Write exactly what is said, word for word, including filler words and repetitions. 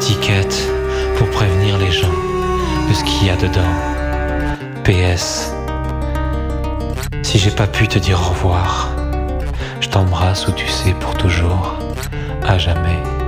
étiquette pour prévenir les gens de ce qu'il y a dedans. P S. Si j'ai pas pu te dire au revoir, je t'embrasse où tu sais pour toujours, à jamais.